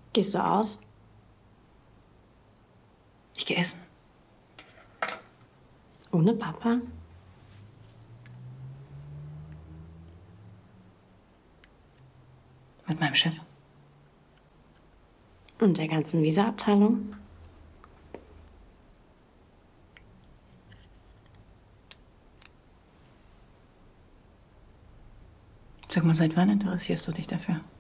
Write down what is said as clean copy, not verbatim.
Gehst du aus? Ich gehe essen. Ohne Papa? Mit meinem Chef. Und der ganzen Visa-Abteilung? Sag mal, seit wann interessierst du dich dafür?